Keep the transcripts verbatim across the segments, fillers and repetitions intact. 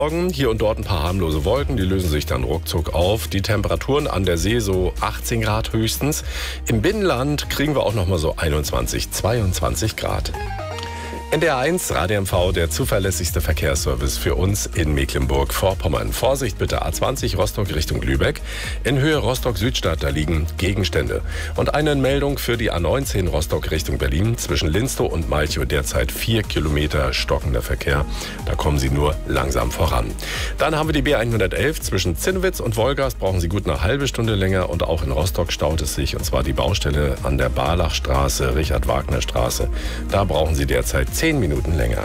Morgen hier und dort ein paar harmlose Wolken, die lösen sich dann ruckzuck auf. Die Temperaturen an der See so achtzehn Grad höchstens. Im Binnenland kriegen wir auch noch mal so einundzwanzig, zweiundzwanzig Grad. N D R eins Radio M V, der zuverlässigste Verkehrsservice für uns in Mecklenburg-Vorpommern. Vorsicht bitte, A zwanzig Rostock Richtung Lübeck. In Höhe Rostock-Südstadt, da liegen Gegenstände. Und eine Meldung für die A neunzehn Rostock Richtung Berlin. Zwischen Linstow und Malchow derzeit vier Kilometer stockender Verkehr. Da kommen Sie nur langsam voran. Dann haben wir die B hundertelf zwischen Zinnowitz und Wolgast. Brauchen Sie gut eine halbe Stunde länger. Und auch in Rostock staut es sich. Und zwar die Baustelle an der Barlachstraße, Richard-Wagner-Straße. Da brauchen Sie derzeit zehn Minuten länger.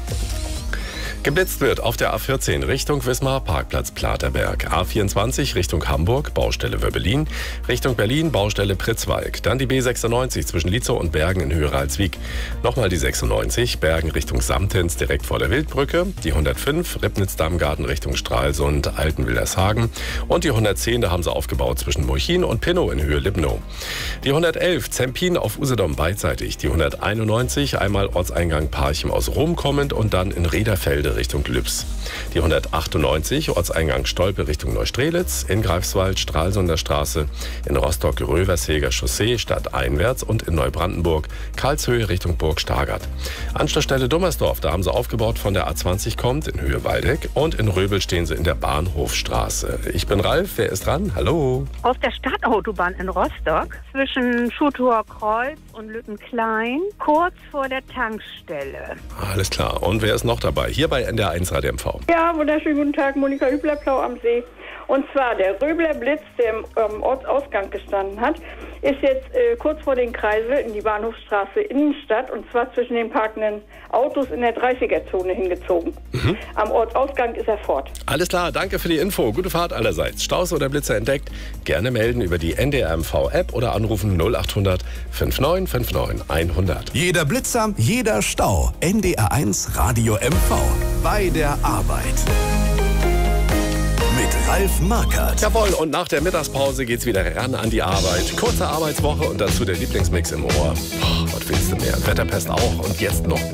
Geblitzt wird auf der A vierzehn Richtung Wismar, Parkplatz Platerberg. A vierundzwanzig Richtung Hamburg, Baustelle Wöbbelin. Richtung Berlin, Baustelle Pritzwalk. Dann die B sechsundneunzig zwischen Lietzow und Bergen in Höhe Ralswiek. Nochmal die sechsundneunzig, Bergen Richtung Samtens direkt vor der Wildbrücke. Die hundertfünf, Ribnitz-Dammgarten Richtung Stralsund, Altenwildershagen. Und die hundertzehn, da haben sie aufgebaut zwischen Murchin und Pinnow in Höhe Libnow. Die hundertelf, Zempin auf Usedom beidseitig. Die hunderteinundneunzig, einmal Ortseingang Parchim aus Rom kommend und dann in Rederfelde Richtung Lübs. Die hundertachtundneunzig, Ortseingang Stolpe Richtung Neustrelitz, in Greifswald Stralsunder Straße, in Rostock Röversheger Chaussee stadteinwärts und in Neubrandenburg Karlshöhe Richtung Burg Stargard. Anschlussstelle Dummersdorf, da haben sie aufgebaut von der A zwanzig kommt in Höhe Waldeck und in Röbel stehen sie in der Bahnhofstraße. Ich bin Ralf, wer ist dran? Hallo. Auf der Stadtautobahn in Rostock zwischen Schuthor Kreuz und Lüttenklein, kurz vor der Tankstelle. Alles klar. Und wer ist noch dabei? Hier bei N D R eins Radio M V. Ja, wunderschönen guten Tag, Monika Hübler-Plau am See. Und zwar der Röbler Blitz, der im ähm, Ortsausgang gestanden hat, ist jetzt äh, kurz vor den Kreisel in die Bahnhofstraße Innenstadt und zwar zwischen den parkenden Autos in der dreißiger-Zone hingezogen. Mhm. Am Ortsausgang ist er fort. Alles klar, danke für die Info. Gute Fahrt allerseits. Staus oder Blitzer entdeckt? Gerne melden über die N D R M V-App oder anrufen null achthundert neunundfünfzig neunundfünfzig hundert. Jeder Blitzer, jeder Stau. N D R eins Radio M V. Bei der Arbeit. Mit Ralf Markert. Jawohl, und nach der Mittagspause geht's wieder ran an die Arbeit. Kurze Arbeitswoche und dazu der Lieblingsmix im Ohr. Boah, was willst du mehr? Wetterpest auch und jetzt noch